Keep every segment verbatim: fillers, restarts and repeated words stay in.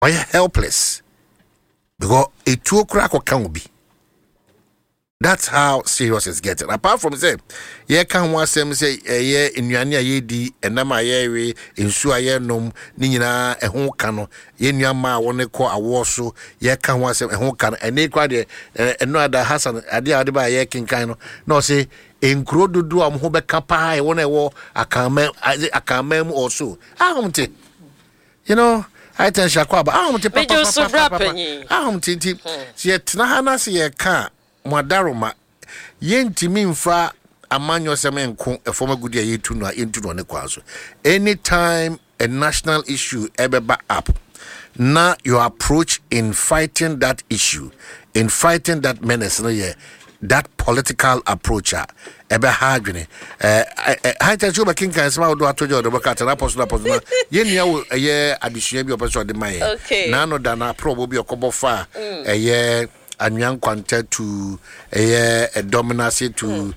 Why helpless? Because a two crack or can be. That's how serious it's getting. Apart from say, yeah, can one say say yeah in Yania ye di and nama ye in Suaya nom Nina a home cano ye nyama one call a warso yeah can one say a home can and they quite a no other Hassan adia by ye king kind no say in Crodo do am hobe capa one a war a camem a camem also. I don't think you know. I tell Shakwa, but I don't think I don't think yet Nahana see a car. Madaroma yenti minfa amanyo semenko a former good year to no into no kwazo. Anytime a national issue ebeba up, now your approach in fighting that issue, in fighting that menace, that political approach, ebe hardware. Eh, I tell you, King can smile do atojo the work at an apostle apostle. Yen ya a year addition be person de my. Okay. Nano dana probably a couple far a year. And young quantity to a, a dominancy to mm.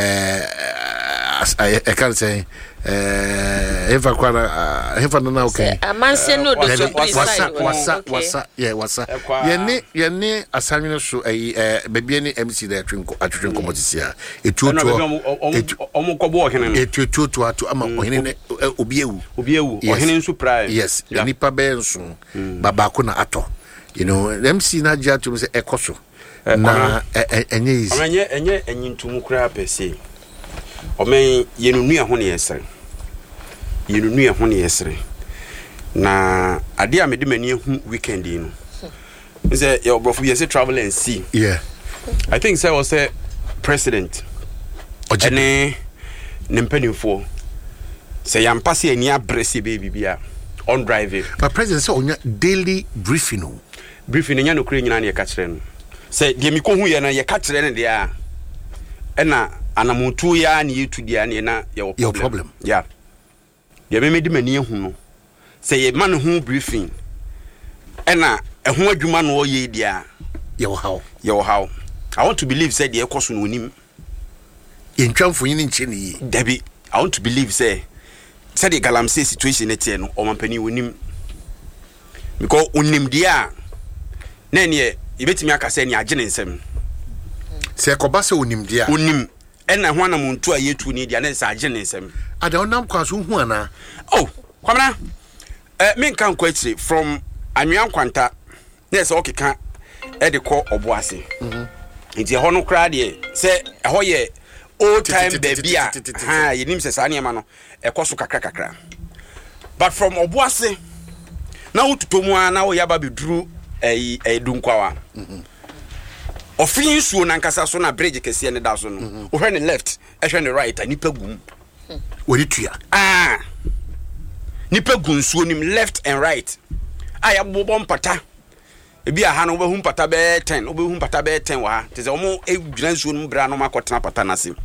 uh, I, I can't say uh, if I quite uh, if I don't know okay. A man say no. What's up? What's up? What's up? Yeah, what's up? Yenny, yenny. Assignment show a baby any M C there drink at drink commodity. It two to almost walking. It two to to to ama ohine obieu obieu ohine surprise. Yes, nipa benso babakuna ato. You know, M C na jia to say ekoso. Na enye easy. Enye enye enyintu mukura pese. Omen yenunu ehwo ne yesere. Yenunu ehwo ne yesere. Na ade a mede mani ehu weekend yi no. Nse your brofo bi say travel and see. Yeah. I think say was say president. Ene ne mpanimfo. Say yampase ani abrese baby bia on driving. But president say on daily briefing. Briefing nya no kure nyina na ye ka kire no say de mi ko hu ye na ye ka kire ne de a e na anamutu ya na yetu dia na na ye your problem yeah ye me medi mani ehu no say ye man hu briefing e na ehu adwuma no ye dia ye wo how ye wo how I want to believe say de ekoso no onim ye ntwamfo yin nche ne yi dabi I want to believe say say the galamsey situation etie no o mampani onim because onim dia Nene, you bet me aka say ni agene nsem. Se ko ba se onim dia. Onim. E na ho ana muntu a yetu ni dia na se agene nsem. Ada onam kwaso hu ana. Oh, kwamna. Eh me nkan kwa chire from Anwan Kwanta. Na se okeka e de ko oboase. Mhm. Nti ho no kra de se e ho ye old time baby a ha yenim se sa ne ma no e koso kakra kakra. But from oboase na ututomu ana wo yaba beduru eh eh dunkwawa mhm ofin suo na nkasa so na bridge kese ne da so no o hwe ne left e hwe ne right anipa gum wori tua ah nipa gum suo nim left and right aya bobo mpata ebi aha no obehu mpata be ten obehu mpata be ten wa tese omo e dwunan suo no bra no makotena pata na se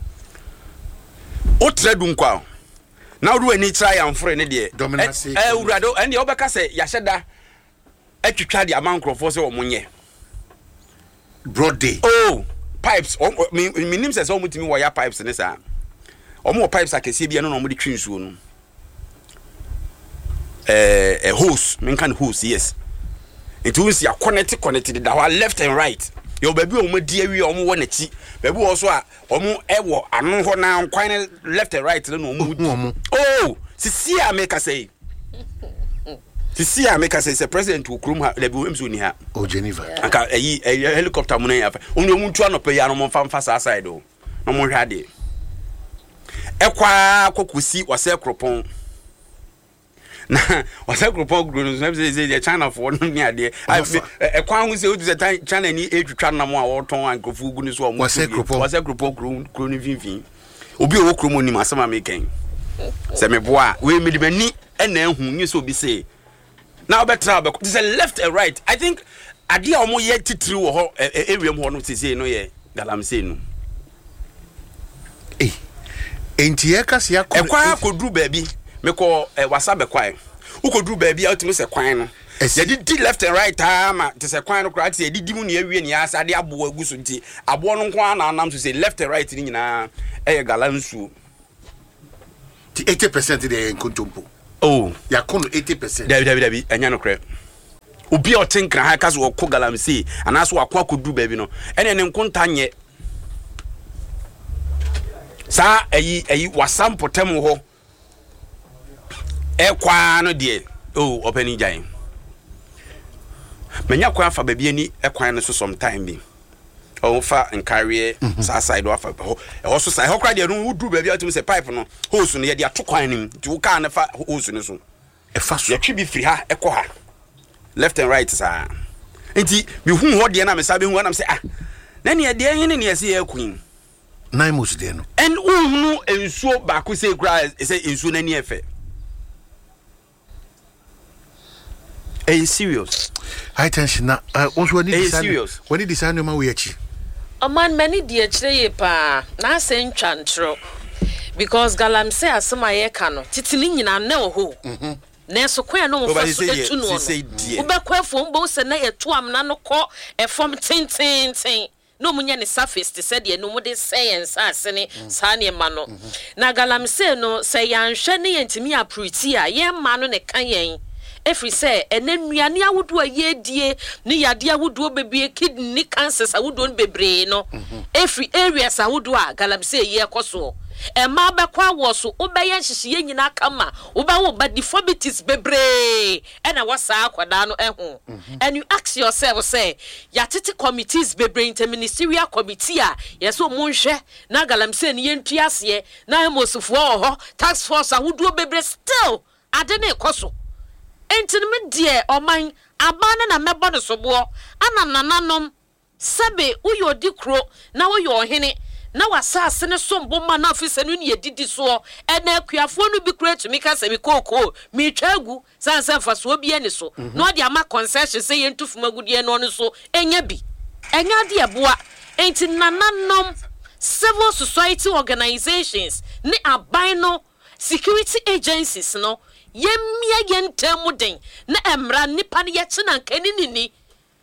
o tre dunkwa na oru ani try am frɛ ne de eh urado ende obeka se ya hyeda etwitwa de amancrofo se omonye broad day oh pipes minim se se omutimi wo ya pipes ne sa omo pipes akese bia no no mo de twinsuo no eh a hose men kan hose yes it will see a connect connected da left and right yo baby omo di awi omo wo na chi baby wo so a omo ewo anu ho na kwan left and right no omo oh sisi a make say sisi a make say president wo krum ha lebi wemso ni ha o Geneva aka eyi helicopter mu na ya fa onu omu ntu anope ya no mo fa mfa sa side o no mo hwa de ekwa kokosi wase kropon na wase kropon gro no say say China for no ni ade ekwa hu say o say China ni etwitwa na mo a wo ton ankofu gu ni so o mo wase kropon wase kropon gro gro ni vinvin obi o kromo ni masama meken se me boa we me de mani ena ehu nyi so obi say now better be this is left and right I think ade a omo ye titiri wo ho area mo no tise no ye galamsey no eh enti ye kase ya ekwa kodru baabi me ko wasa be kwan ukodru baabi a otimi se kwan no ye di left and right ah ma tise kwan no kra tise di di mu ne awie ne asa ade abo agu so nti abo no kwan na anam so say left and right ni nyina eh galamsu eighty percent de nkontompo oh ya kono eighty percent dabi dabi dabi anya no kra obi o tenkra ha ka so ko galamsey anaso akwa kodu ba bi no ene ne nkonta nye sa ayi ayi wasampotem ho e kwa no de oh openi jan menya kwa fa ba bi ani e kwan no so sometime bi o fa nkareye sa side wa fa ho e ho so sai ho kra de no wudu ba bi atum se pipe no hose no ye de atokwan nim ti wo ka na fa hose no so e fa so ye twi bi firi ha e ko ha left and right sa enti bi hu ho de na me sa be hu na me se ah na ne de hene ne ye se ye queen nine months de no en unu ensuo ba ko se kra se ensuo na ne efe e serious high tension na also when it serious when it decide no ma we achi Oman many dear chile pa na sen chantro because galamsey asema ye ka no titini nyina na ho mhm na so kwa no mo fa so etu no wo be kwa fo mbo se na ye to am na no ko e fom tin tin tin no munya ne surface te said ye no mo de science asene sa ne ma no na galamsey no se yanhwe ne yentimi apriti a ye ma no ne kan yen every say enennuane awodo ayedie ni yade awodo bebie kidney cancer awodo bebre no every areas awodo a galamsey ye koso e ma bekwa wo so obeye hihye nyina kama oba wo ba deformities bebre e na wasa akwada no eho and you ask yourself say ya tete committees bebre interministerial committee a yeso monhwe na galamsey ni yentuase na emosufo ho task force awodo bebre still ade na ekoso entinme die oman abana na mebo no sobo ana nananom sebe uyo dikro na wo yo hene na wasase ne sombo ma na afise no ne didi so ena akuafo no bi kura tumi ka sebe koko mi twagu sanse faso bi ene so no de ama concession se yentufuma gudie no no so enya bi enya de eboa enti nananom civil society organizations ne aban no security agencies no yemia yentemu den na emra nipa ne yeche na kanini ni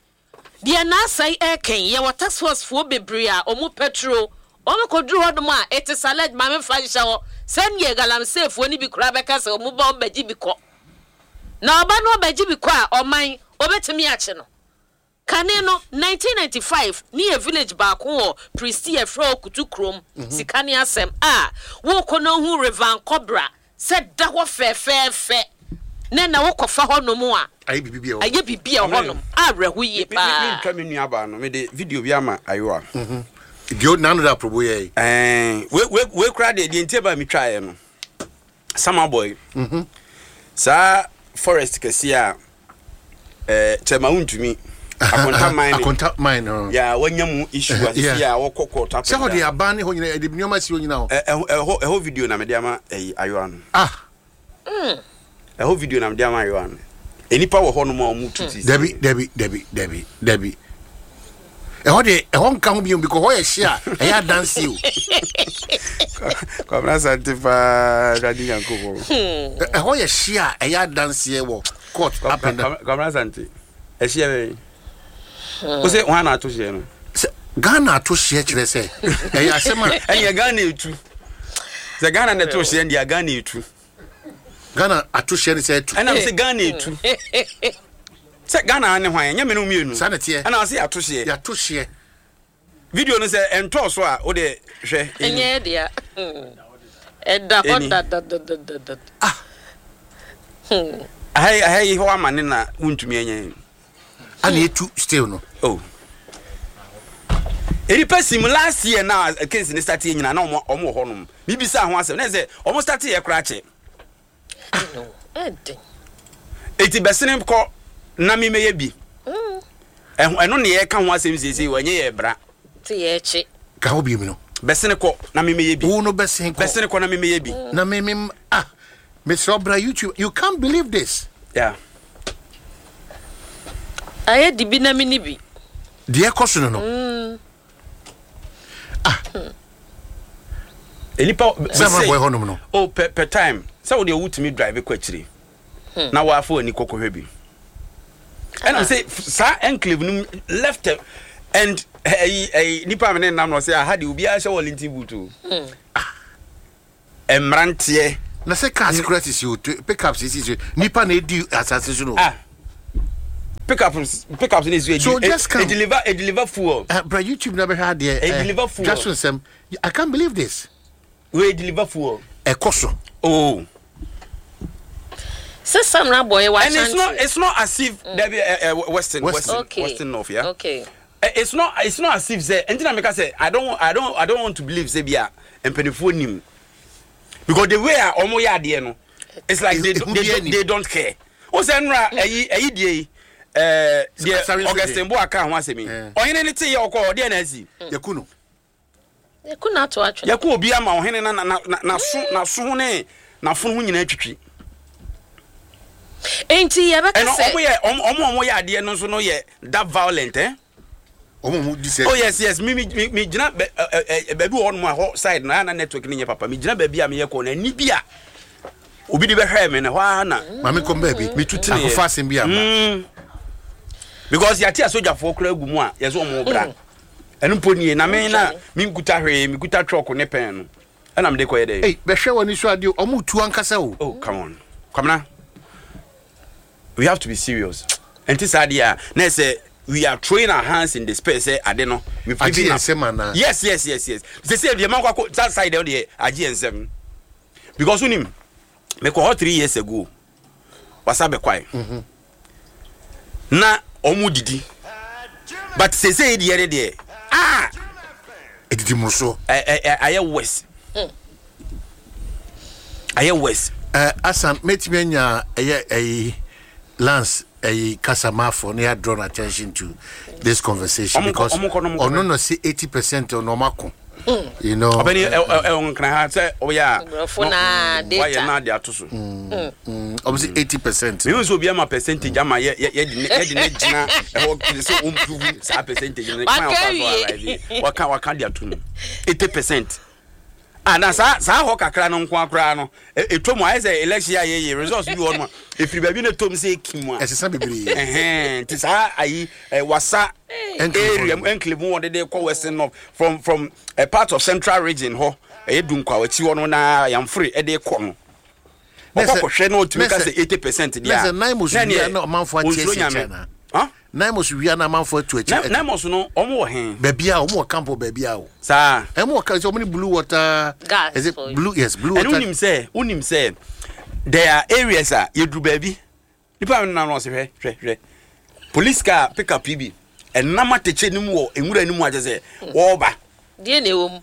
de na sai eken ye water source fo bebria omu petrol omu kodru hodum a ete salad ma me fansha wo sen ye galamsey fo ni bi kura beka se omu ba obaji bi ko na oba no obaji bi ko a oman obetimi ache no kane no nineteen ninety-five ni e village ba ko wo Pristia Fro Kutu Krom sikani asem a wo kono hu River Cobra said da wo fe fe fe na na wo kofa honom a ayi bibia ho ayi bibia honom arehu ye pa mi ntwa me nua ba no me de video bi ama ayo a mhm dio nanu da probo ye eh we we we kra de de ntia ba mi twa ye no Sama boy mhm sa forest kasi a eh tema untumi akonta mine akonta mine no ya wanyamu issue asisi a wo kokota se ho de abane ho nyina e de nyoma si ho nyina ho eh eh ho video na me de ama eh ayo ano ah mm eh ho video na me de ama ayo ano enipa wo ho no ma omu tuti debi debi debi debi debi e ho de e ho nka ho bi because ho ye share e ya dance you Kwabra santifa radi yankobo e ho ye share e ya dance ye wo court up and down Kwabra santi e share o se wan na to share no Ghana to share kire say e ya sema en ye Ghana etu se Ghana na to share ndia Ghana etu Ghana ato share say etu and am se Ghana etu se Ghana ne hwan nya me no mienu sanete and am se ato share ya to share video no se ento so a o de hwe enye dia eda hoda da da da da ah hmm ai ai ho amane na untumi enye ani etu still no oh eri pesim last year na case ni start nyina na omo omo ho nom bibisa ho asem na say omo start ye kra che no ed eti besene ko na mi meye bi mm eh eno ne ye ka ho asem sisi wanye ye bra ti ye chi ka ho bi mi no besene ko na mi meye bi wo no besen ko besene ko na mi meye bi na me me ah Mister Obra YouTube you can't believe this yeah aye dibi na mini bi de ekoso no no mm ah enipa sama boy honum no oh per, per time so wo de wutumi drive kwachiri na wa afọ ani kokohwe bi and I say sa enclave no left and eh eh nipa me nam no say ha de obi a hye Wellington butu ah emrantie na say car security si o pick up si si nipa na edi assassin no ah pick up pick up this way. So just come. It deliver it deliver fuel. Uh, bro, YouTube never had the. It deliver fuel. Just some. I can't believe this. We deliver fuel. A coso. Oh. So some boy, and it's not it's not as if mm. there be a, a western western western, okay. western north, yeah. Okay. It's not it's not as if say anything I make say I don't I don't I don't want to believe say bia empenifo nim. Because the way I omo ya de no it's like they they, they, they don't care. O say nra ayi ayi die eh the Augustine Bo aka ho asemi. Ohene ne te ye okọ de na asi. Yakunu. Yakunu ato atwe. Yaku obi ama ohene na na na so na so ne na funu ho nyina atwitwi. Enti ya beka say. Omo ye omo omo ya de no so no ye that violent eh? Omo mu di say. Oh yes yes me me me gina be be bi on mo side na na network ni nye papa me gina be bi am ye ko na ni bia obi di be hwe me na hwa na mama kom ba bi me tuti na fasting bi am because ya tia soldier for kra gumu a ye so omo bra enu poni na me na me nkuta hwe me kuta truck ne pen no na me de ko ye dey eh be hwe woni so ade omo tu ankasa o. Oh come on come na we have to be serious and this idea na say we are throwing our hands in the space say ade no we've given up. Yes yes yes yes they say the man kwa that side there the agi ensem because unim me ko three years ago wasa be kwai mhm na omu didi but say say the ere there ah edidi muso eh aye west aye west eh asan metime nya aye aye Lance a Casamafo near drawn attention to this conversation because oh no no see eighty percent on Omako. You know, oh yeah, why not there to so obviously eighty percent. We also be a percentage. I'm a percentage. What can what can there to eighty percent? And as I saw Kakran on Quacrano, a Tom I say election ye results you on if you be no Tom say Kimwa as a baby. Eh, tis I was a area and Cleveland they call Western North from from a part of Central Region ho a Dunka which you on I am free a day corner. No to make us eighty percent. There's a nine was no amount for China. Huh? Namos we are na man for to a Namos no omo hen baby a omo campo baby a sir e mo ka so many blue water gas is it blue yes blue and water unim say unim say there are areas ah you do baby nipa na no se hwe hwe police car pick up P B and nama teche nim wo enwura nim aje say wo ba die na ewom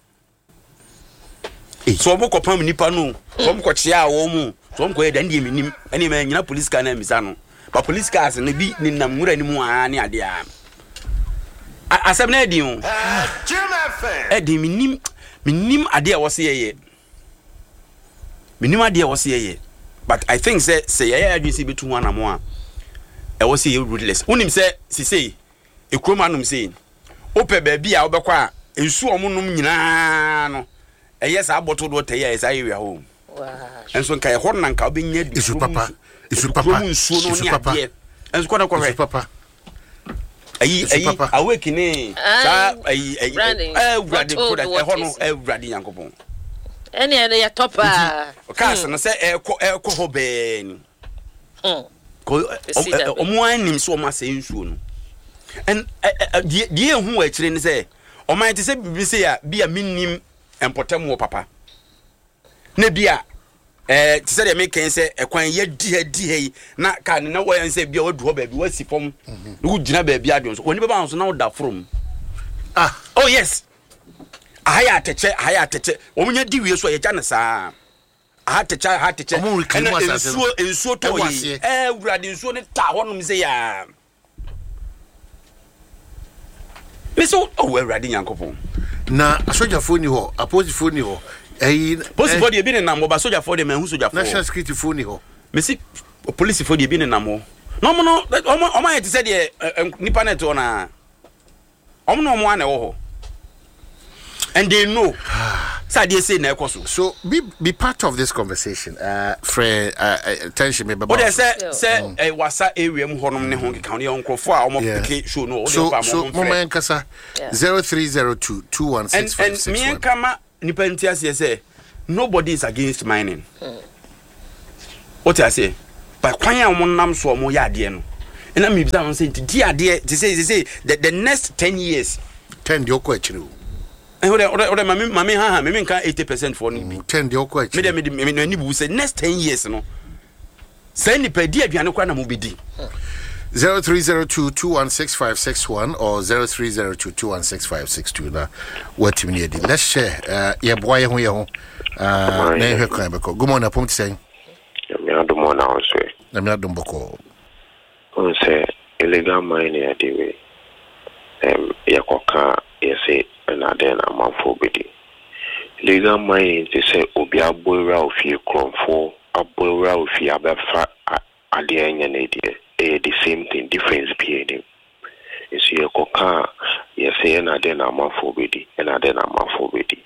so mo ko pam nipa no so mo ko chia wo mu so mo ko e dan die minim ene ma nyina police car na misa no but police cars na bi ni nam ngura ni mu a ni ade a asem na edi o edi minim minim ade a wo se ye minim ade a wo se ye but I think say say ye adwisi betu ho anamo a e wo se ye ruthless unim say si say e kroma num say ope ba bi a wo bekwa a ensu omonum nyina no e yes aboto do te ye say area home wow enso nka e hor na nka obenya di isu papa isu papa isu papa enso kwa na kwa isu papa ayi ayi awekine sa ayi ayi eh brady product e ho no eh brady yankopon ene ene ya topa cars no say e ko e ko ho be ni hm ko omo anim so ma say nsuo no and die die hu a kire ni say o man te say bibi say ya bia minnim empotem wo papa na bia eh ti say dey make say ekwan ye di di hei na ka na wo yan say bia wadu ho ba bi wasi pom wo gina ba bi adon so oni baba so na wo da from ah oh yes ahaya teche ahaya teche wo munya di wie so ye ja na saa aha teche aha teche na ensuo ensuo to yi eh wurade ensuo ne ta ho nom say ya meso oh wurade yankopon na soja phone ho opposite phone ho eh police for the be na mo ba soja for the man who soja for national security phone ho me see police for the be na mo no mo no o ma yet say the nipa net na o mo no mo ana wo ho and they know say they say na ekoso so be be part of this conversation uh friend uh, attention me baba what they say say eh wasa area mu honom ne ho keka ne onkrofo a o mo pick show no o dey pa mo so mo man kasa zero three zero two two one six five six one and me kama nipa ntiase say nobody is against mining hmm. What I say by kwan ya mo nam so mo ya de no And I'm even saying, dear, dear, to say, they say that the next ten years, ten the question. And what I mammy, mammy, ha, mammy, eighty percent for me. Ten the question. Maybe, maybe, maybe, say next ten years, no. Send the per dear piano corner will be D. Zero three zero two two one six five six one or zero three zero two two one six five six two. Now, what you need? Let's share. Uh, yeah, boy, who you uh, name her crime. Good morning, Pump saying. I'm not the one I say. I'm not done boko. I say illegal mining at the way. Um, Yakoka, yes, and I then I'm on for biddy. Illegal mining, they say, Obia Boyra of your crom for a Boyra of your befa at the end and idea. The same thing, difference being. You see, Yakoka, yes, and I then I'm on for biddy, and I then I'm on for biddy.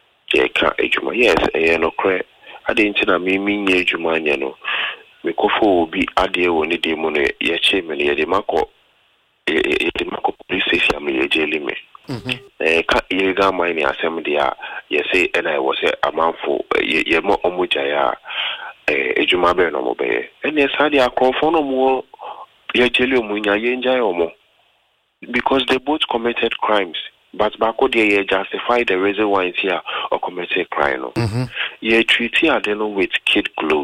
Yes, I no credit. I didn't know me mean ye Jumaniano. Me kofo bi ade woni de mo no ye che me ye de mako ye de mako police station me ye jeli me eh ka ye ga mine asem dia ye say and I was a amanfo ye mo omoja ya eh ejuma be no mo be and ye sa dia konfo no mo ye jeli omunya ye njai omo because they both committed crimes. But bako they ye justify the reason why it's here or committed crime. No, mm-hmm. Ye treaty are dealing with kid clothes.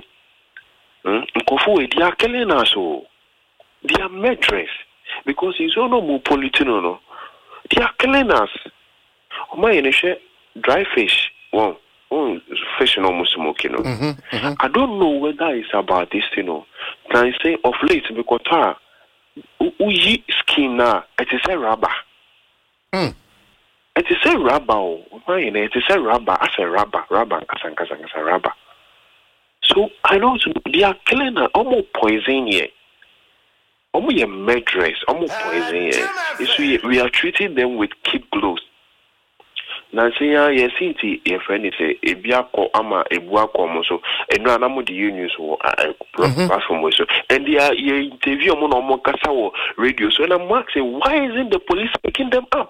Nkofu they are killing us. Oh, they are murderers because it's all no more political. No, they are killing us. Oh my, initial dry fish. Wow, oh, fish no more smoking. No, mm-hmm. Mm-hmm. I don't know whether it's about this. You know, can I say of late because ah, uyi skin na it is a rubber. Hmm. It is a rubber, oh, it is a rubber, as a rubber, rubber, as a rubber. So I know they are killing her, almost poison here. Almost a murderers, almost poison here. We, we are treating them with kid gloves. Now, say, yes, see, your friend is a biako ama a buako, so, and no, I'm the unions or a platform. And they are interview on Mokasawa radio. So, and I'm asking, why isn't the police picking them up?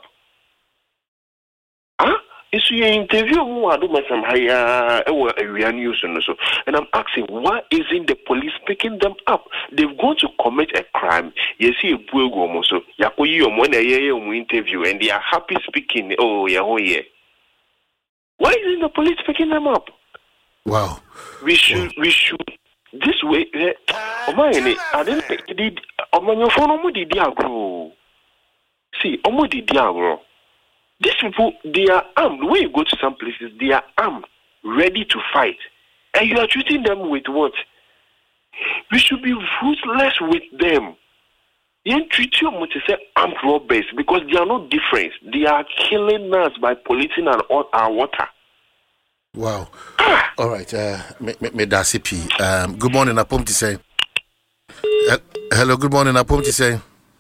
Huh? Is you interview who I do my some higher area news and so, and I'm asking why isn't the police picking them up? They've gone to commit a crime. You see a buego so yakoyi omo na ye interview and they are happy speaking. Oh yeah, oh yeah. Why isn't the police picking them up? Wow. We should wow. we should this way. Oh my, I didn't did omo your phone omo did agro. See, omo did agro. These people, they are armed. When you go to some places, they are armed, ready to fight. And you are treating them with what? We should be ruthless with them. You treat them with armed robbers because they are not different. They are killing us by polluting our, our water. Wow. Ah. All right. Uh, me, me, me da C P. Um, good morning, Apom to say. Uh, hello, good morning, Apom to say.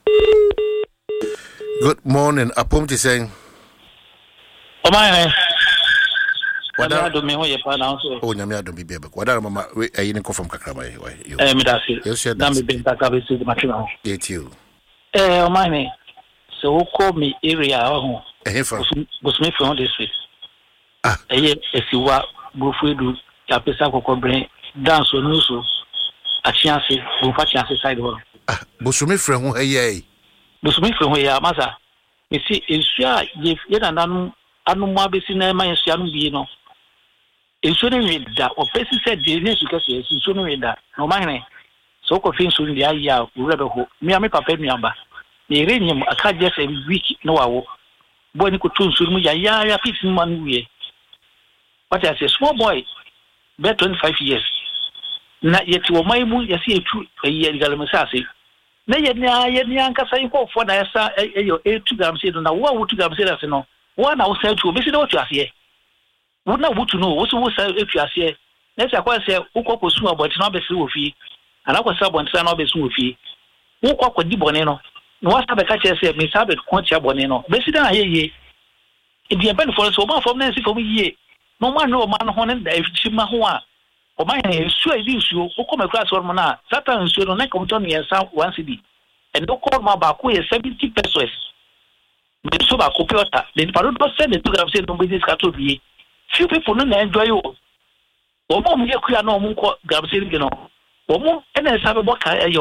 Good morning, Apom to say. Oh my! What are you doing? What are you Oh, Nyamia don't be baby. What are mama? We are in from Kakrama. Eh, me that's it. Yes, yes. Damn, be back up with the material. Get you. Eh, oh my! So who call me area? Oh, eh, from was me from this way. Ah, eh, if you are Bufudu, Yapesa Cocobrain, dance or Nusu, a chance, Bufachi side one. Ah, Busumi from who, eh, Busumi from where Masa. You see, it's sure if you don't anu mo abesi na ma yesu anu bi no enso ne weda o pesi said the news because enso ne weda no ma hene so ko fin so ndia ya wura be ho mi ame papa mi aba me renyem aka just a week no wawo boy ni ko tun so mu ya ya ya fit man wie but as a small boy be twenty-five years na yeti wo mai mu yesi etu eyi galmasase na ye na ye ni anka sai ko fo na yesa eyo two grams no na wo two grams ase no one I will say to visit what you are here. Would not want to know what you say if you are here. Let's acquire say, who call pursue about not be through fee, and I was sub on son of a smooth fee. Who call with the boneno? No one have a catcher say, Miss Abbott, Concha Boneno. Basically, I hear ye. In the event for us, one from Nancy for me, ye. No one know man honor if she mahua. Or my name is sure you who come across one mana. Satan should not come to me and sound one city. And no call my back way seventy pesos. But so ba kopiota the parod not send the two grams no business to be few people no enjoy you o mo me kuya no mo ko grams no o mo ene sabe boka eyo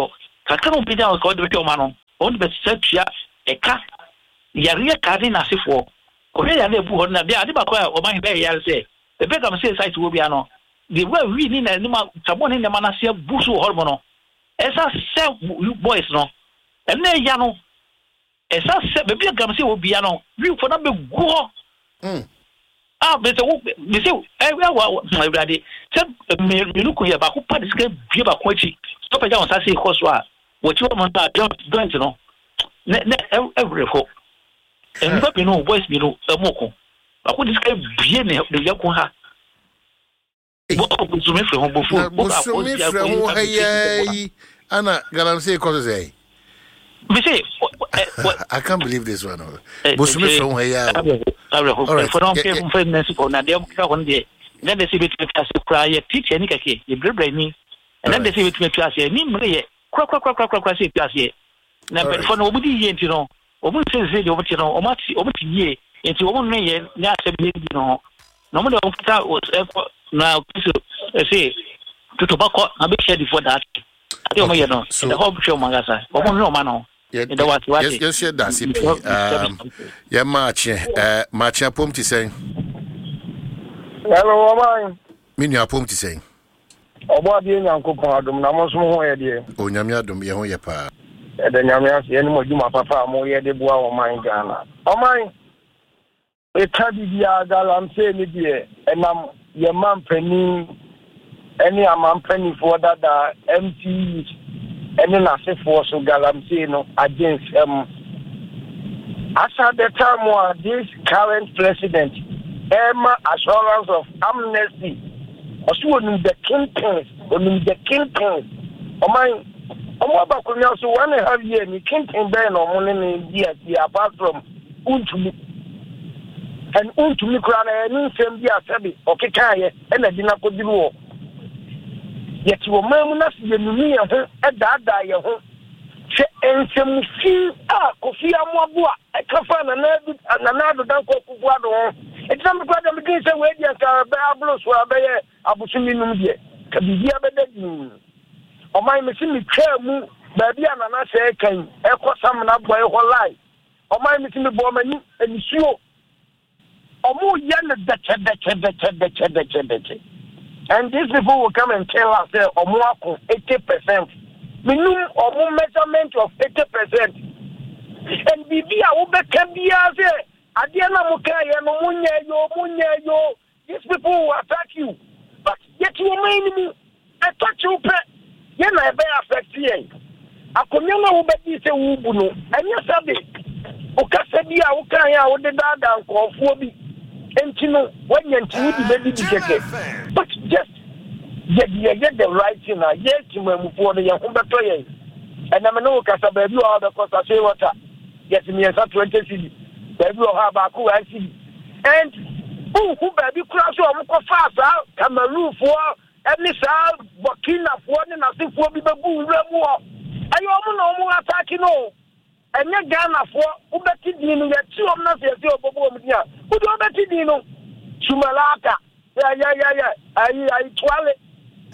kakra no bi da o ko de be o ma no on be se tua e ka yare ka de na sefo o he ya na ebu ho na de ade ba ko o ma he be ya se the be come say site wo bia no the way we ni na ni ma tabo ni na ma na se busu ho no esa se boys no e na ya no esa se be bia come say wo bia no we for na be go mm ah be se wo be se e wa ma brade se me me lu ko ya ba ko pa de se bia ba ko chi stop ja on sa se ko so a wo chi wo mo ta don't no ne ne every ho en ba bi no boys bi no e mo ko ba ko de se bia ne de ya ko ha bo ko zumi fre ho bo fu bo ba ko zumi fre ho hayi ana galamse ko say we say I can't believe this one. Bosumi from here. All right. For don't pay for finance for na dem ka on dey. Then they see bit me class cry ye teacher ni kake. Ye brebre ni. And then they see bit me class ye ni mre ye. Kra kra kra kra kra kra say class ye. Na for no obudi ye nti no. Obu say say dey obudi no. Omati obudi ye. Nti obu no ye nya asem ye bi no. No mo dey on fita na say to tobacco na be share before that. I don't know, so the whole show magasa. Obu no ma no. Yes, yes, yes, that's it. Um, yeah, March, uh, March, I pump to say. Hello, man. Mean I pump to say. Oh, what do you know? Copadum, Namus, idea. Oh, Yamiadum, Yahoyapa. And then Yamias, any more you, my papa, more yet the boy of mine, Ghana. Oh, mine. A tabby, I'm saying it here, and I'm your man penny, any amount penny for that M T. And then I say for so Galamsino against um as at the time where this current president Emma assurance of amnesty also on the kingpins on the kingpins oh my oh my back on so one and a half year ni kingpin ben or money in years apart from untumi and untumi krana any same dia sabi okay kai and I didn't go do yet you were not the Mumia at that day. And some feel ah, Kofi Amwabua, a Kafan and another Danko Kuado. It's not because I'm against the way they are Bablos who are there, Abusiminum here. Can be here better. Or my missing chair move, baby, and I say, can echo some up by your life. Or my missing the woman and you. Or more young, better, better, better, better, better, better. And these people will come and tell us that uh, eighty percent. Minimum or more measurement of eighty percent. And Bibi, I will be Kabia. Adiana Mukaya, no Munya, yo, Munya, yo. These people will attack you. But yet you remain me. I touch you, pet. Yen I bear affect you. I come young will be say Ubuno. And yes, I did. Okasabia, Okaya, or the Dada, or Phobi. And you know, when you're baby, but just get, get the right thing. Yes, you will for the young toy. And I'm no Casababu or the Costa say water. Yes, me as a twenty city. Baby will have a cool I see. And who who baby crash or fast out, Cameroon for, and Miss Al, Burkina for, and I think for people who war. I don't know more attacking all. And your Ghana for Ubeti Dino, two of us here, Bobomia. Who do Ubeti Dino? Chumalaka. Yeah, yeah, yeah, yeah. I I twirl it.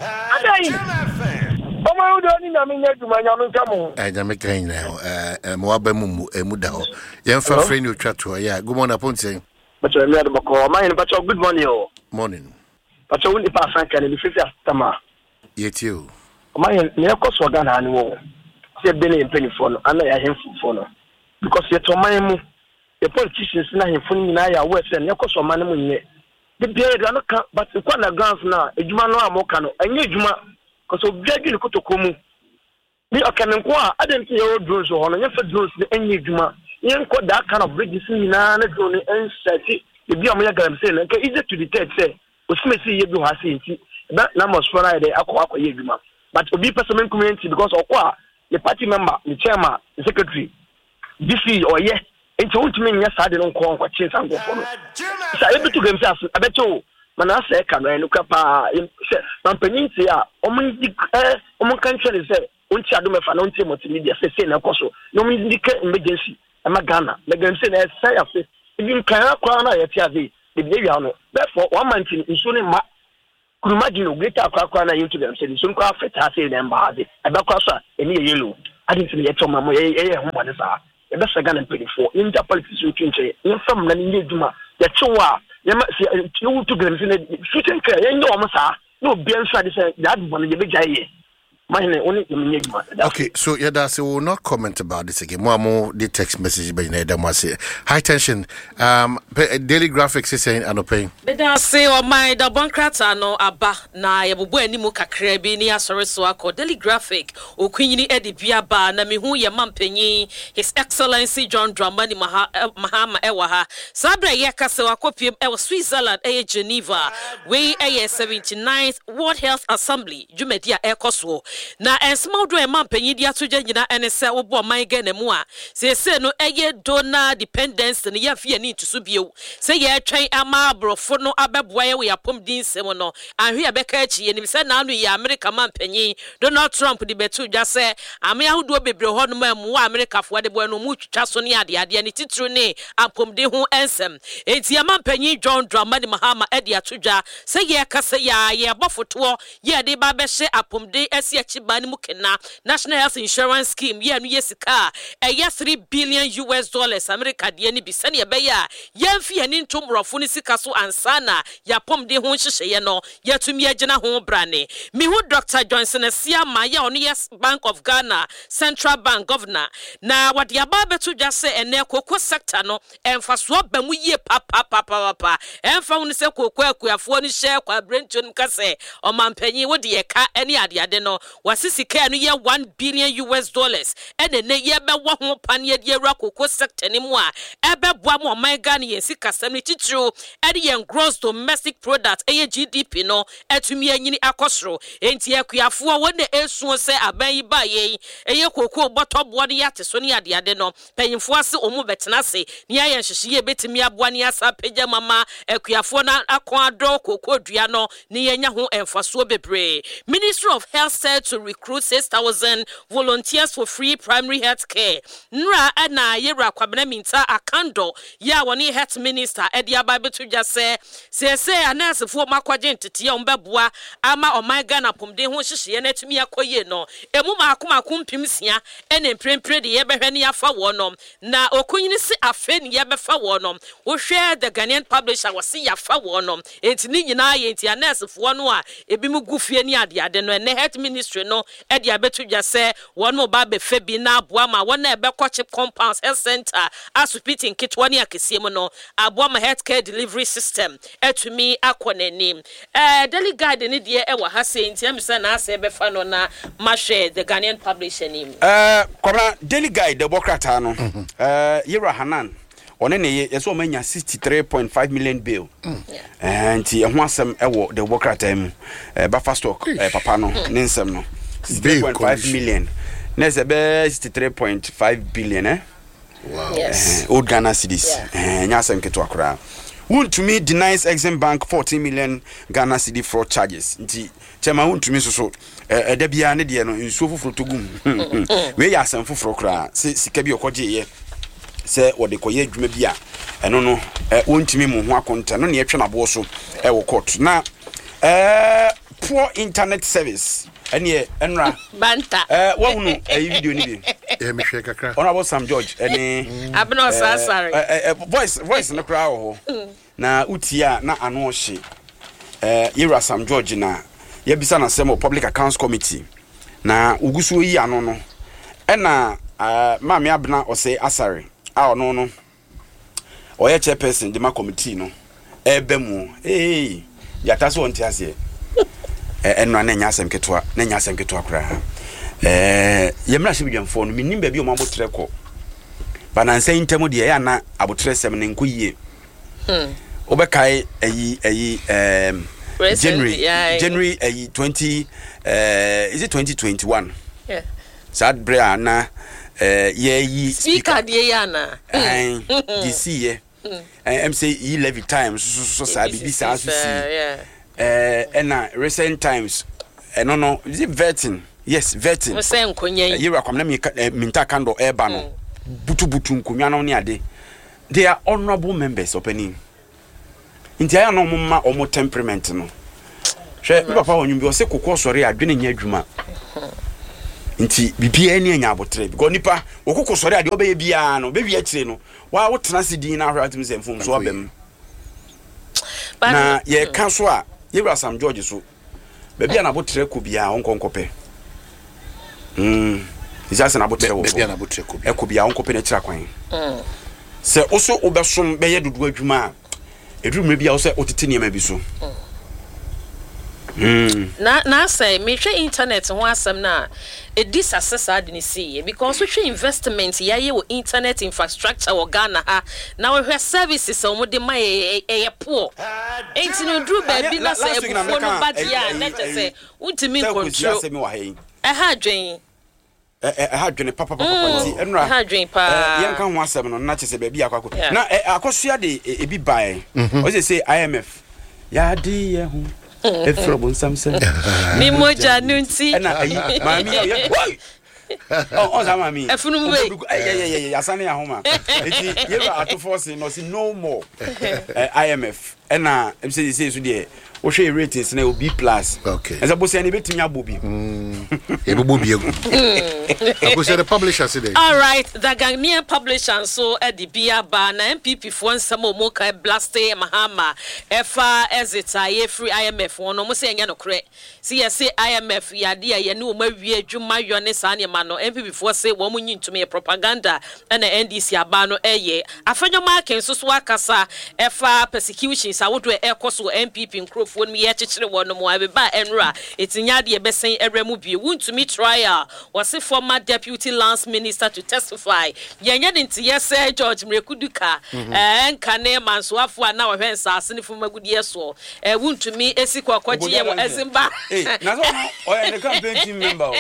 Oh, my don't I mean, you might not come on. I am making now. Uh, Moabamu, a Mudao. Young friend, you chat to her. Yeah, good morning upon saying. But you're not about mine, but good morning. Morning. But you wouldn't pass and be fifty summer. Yet you. My near cost for Ghana anymore. Say Benny and Penny phone, and I have phone. Because you're to my move. The politicians now in phone, I are worse than your cost of money. The period, but the corner grounds now, a Juma no Mokano, and you Juma, because of Jaggy Kotokumu. Me, I can inquire, I didn't hear drones or on your drones, the any Juma. You ain't got that kind of bridges in an drone and say, the Biamagram saying, okay, easy to detect, say, which may see you do has seen that numbers Friday, I call Juma. But to be personal community because of what? The party member, the chairman, the secretary, D C or yeah, and told me yes, I didn't call what chase and go for. So I able to themselves. I bet you, Manasa can I look up a peninsula, Oman, Oman country is there. Unti adome fa no nti multimedia se se na koso no mi indicate emergency e magana le gam se na say afi even kan akwa na yeti ave the behavior no therefore one man tin nso ne ma could imagine a greater crack on YouTube and said, "Some craft has said them bad. I back cross any yellow. I didn't see yet on my way. What is that? The best I can pay for inter politics you can say. In some money, that's so what you must see you to them in the future. You know, Massa, no, Bill Shadi said that one in the big idea. Okay, so yeah, that's we will not comment about this again. More more the text message by Nedamasi. High tension. Um, Daily Graphics is saying ano paying. But I say oh my the bankrata no aba na ye bubu ani mu kakra bi ni asore so akọ Daily Graphic okunyi edi bia ba na me hu ye mampanyi His Excellency John Dramani Mahama ewa ha. Sabra ye kase wakopiem ewa Switzerland e Geneva. We e seventy-ninth World Health Assembly Jumedia ekoso. Na ensma do e mampanyi dia to nyina ene se wo bo man ga na mu a se se no eye donor dependence ne ya fie ni tusu bio se ye twen ama abrofo no abeboa ye we apom din sem no ahwe abeka achi ye ni se na anu ye America mampanyi Donald Trump di betu dwa se ame ahodo bebre ho no ma mu America fo de bo no mu twitwa so ne ade ade ne titru ne apom din ho ensem enti ya mampanyi John Dramani Mahama e de atodwa se ye kase ya ye bofoto ye de ba be hye apom din esi Chibani mukena National Health Insurance Scheme ye anu yesika e ye three billion U S dollars America de ni bi sane ye be ya ye mfi ani ntomrofo ni sika so ansana ya pom de ho hyehye ye no ye tumi agina ho brane mi hu Doctor Johnson Asia ma ye ono yes Bank of Ghana Central Bank Governor na wade aba betu dwa se ene kokko sector no emfa so ba mu ye papa papa papa emfa hu ni se kokko akuafo ni hye kwa brentun kase o mampanyi wo de ye ka ene ade ade no wasisi ka no ye one billion U S dollars ene ne ye be wo ho pan ye de ra kokko sector ni mu a ebe boa mo man Ghana ye sika sam ni titru ede ye gross domestic product eye G D P no etumi anyini akosoro enti akuafo wo ne esuo se aban yi ba ye eye kokko botobo ne yate so ne ade ade no panyimfo ase omu betena se ne aye hyehye ye betimi aboa ne asa pagya mama akuafo na akon ado kokko dua no ne ye nya ho emfaso bebre. Ministry of Health said to recruit six thousand volunteers for free primary health care. Nra na yera kwabena minta akando ya woni health minister edi ababetu dja se se se anase fo makwaje ntete ya ombeboa ama oman Ghana pomde ho hyehye na atumi akoye no emu maakoma kumpim sia ene mprempre de ye behwe ne afa wo no na okunyini si afe ne ye befa wo no wo hwe the Ghanaian publisher wo si yafa wo no enti ni nyina ye enti anase fo no a ebi mu gufie ni ade ade no ene health ministry no edi abetu dja se won mo ba be fe bi na aboa ma won na ebe kochi compounds health center asupiti nkitwa ni akesie mu no aboa ma healthcare delivery system etumi akonanim eh Daily Guide ni de e wa ha se enti amisa na ase be fa no na ma share the Ghanaian publisher nim eh koma Daily Guide the bokrata no eh Yera Hanan one ne ye so manya sixty-three point five million bill and e ho asem e wo the bokrata mu eh Buffer stock eh papa no ne nsem no sixty-three point five million nese be sixty-three point five billion eh wow yes uh, old Ghana cedis eh nyasem keto akra want to me denies Exim Bank fourteen million Ghana cedi fraud charges nti chema want to me so so eh da bia ne de no nsuo foforo togum we ya asem foforo kra se sika bi okoje ye se wode koye adwuma bia eno no eh want me mu ho akonta no ne etwe na bo so e wo court na eh poor internet service ene enra banta eh wa hunu eh video ni bi eh me hwe kakra honorable Sam George ene abno sasare eh voice voice no kra ho na utia na ano hye eh Yera Sam George na ye bisa na sem public accounts committee na ugusu yi ano no ena ma me abna ose asare a ono no oye chairperson de ma committee no ebe mu eh yata so onti ase enwa na nyasem ketwa na nyasem ketwa kra eh yemra hye bidwamfo no minim ba bi o mabotre ko banansa intemu de ya na abotre sem ne nkoyie hm obekai ayi ayi um January yeah, January ayi twenty uh is it twenty twenty-one yeah sad bra na eh ye yi speaker de ya na eh you see eh em say e levy times so so sabi bi sa so see yeah eh ena recent times eh no no is it vetting yes vetting we say nkonyan Yera kwamna mi minta kando eba no butu butu nkonwa no ne ade they are honorable members opening inti aya no mma omo temperament no hwe mi papa wonyu bi o se kokko sori adwene nya adwuma nti bibia ni anya abotre because nipa okoko sori ade obeye bia no be bia kire no wa wo tena se din na ahwa atum se mfom so obem na ye ka so a ye bra Sam George so be bia na abotre ko bia onkonkope mm isa se na abotre wo be bia na abotre ko bia e ko bia onkope na kira kwan mm se oso obesom be ye dodo adwuma eduru me bia wo se otete niam bi so Mm. Na na say me hwe internet ho asem na e disasesa ade ni see because we hwe investment ya ye wo internet infrastructure wo Ghana ha na we hwe services o mo de ma e e poor enti no dru ba bi na say e bufo no bad ya na che say ultimate control e ha dwen eh ha dwen papa papa ti enra ha dwen pa yen kan ho asem no na che say ba bi akwa na akosua de e bi bai o say say I M F ya di ye ho Efrobon Samson. Mi moja nunti. Na ayi mami ya. Oh, on za mami. Efunu we. Eh eh eh asane ya homa. Eti ye ba ato force no see no more. I M F. And na em say say so de wo hwe ratings na B plus. Okay. Eza bo say na betimi abobi. Mm. E bo bobi egu. Ako say the publisher say. All right, the Ghanaian publisher so e di bia ba na M P P fo nsam o mo kai blaste Mahama. Efa ezita ye free I M F wono mo say enya no kre. See ye say I M F ya de ye ne o ma wie adwuma yo ne sa ne ma no M P P fo say wo mo nyintumi propaganda na N D C aba no eye. Afenyo market so so akasa efa persecution sa wodo e koso M P P nkrofo no ye chechire wono mo abeba enra etinya de besen eremu bie wuntumi trial was former deputy lance minister to testify yenye de nti yes George Mrekuduka eh nkane mansoafo na wo hwensa asene fo magudie so eh wuntumi esiko akwaji ye wo ezimba eh na so o ya the campaign team member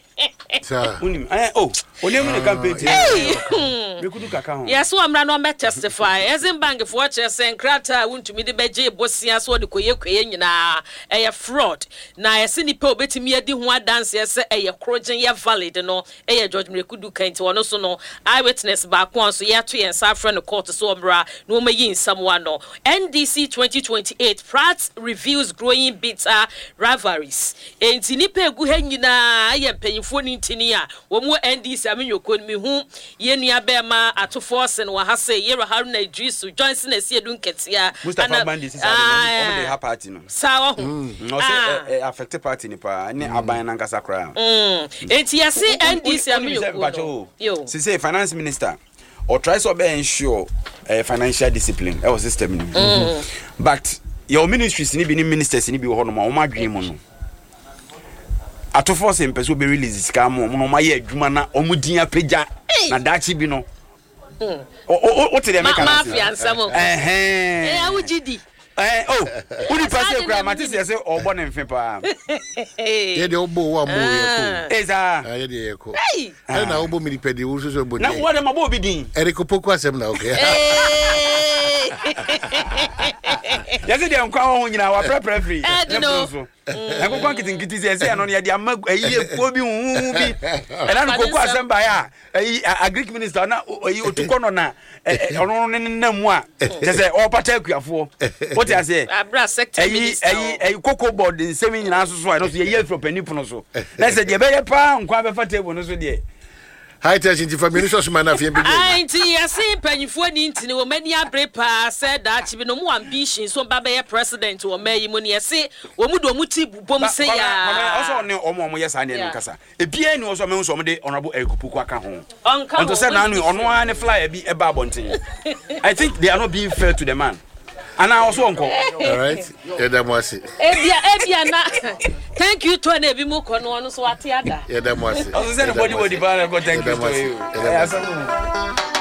sir unim eh oh onemu the campaign team Mrekuduka ka ho yes so amra no me testify ezimba ngefo che sen krata wuntumi de beje bosia so de koye koye nyina eh fraud na yesi nipa obetimi adi ho adanse yese eh krogen ye valid no eh George Mrekuduka nti wono so no eyewitness ba kon so ye to yen safra no court so omra no mayi nsamwa no N D C twenty twenty-eight Pratt reveals growing bitter rivalries enti nipa egu ha nyina ye mpanyifo ni ntini a wo mu N D C amenyoko mi hu ye nua be ma ato force no ha say ye Haruna Idrisu Johnson esi edu nketia Mustafa Bandi sisa de o de ha party no sawa hu no say affect party ni pa ne aban na nkasa kra mm enti ye say N D C amenyoko yo si say finance minister or try so be ensure uh, financial discipline e was system ni mm. But your ministries ni bi ni ministers ni bi ho no ma o ma dwen mu no ato force empeso be release ska mo no ma ye adwuma na o mu din apagya na dachi bi no mm. o o o te dem ka na mafia nsamo eh eh eh awugidi eh oh uni passe kra mate se se obo ne mfe pa ye de obo wa mo ye ko eza ye de ye ko eh na obo mi di pedi wo so so bo na wo de mabo bi din eriko poku asem na okay ya se de nkwa ho nyina wa prepare free na so e ko kwa kitin kitin se se no ya de ama ayi ko bi hu bi e na ko kwa asem ba ya ayi agric minister na ayi otuko no na ono no na mu a se se o pata akuafo what you say abra sector minister ayi ayi cocoa board nsemi nyina so so no so ye ye fro panipo no so na se de be ye pa nkwa be fa table no so de high tension ti family so so man na fie be ai nti yesi panyifo ni ntini wo mani abre pa said that bi no mu ambition so ba be president wo mayi mu ni yesi wo mu do mu ti bubom se ya also ne omo omo yesa ne nkasa e bia ni wo so me so me de honorable Ekupuku aka ho onka onto say na no ono an flyer bi e ba abonten I think they are not being fair to the man. And I also uncle. All right. Yeah, that was it. Ebia, ebia na. Thank you to an ebi mu kono no so atiada. Yeah, that was it. I was saying body body bar go thank you to you.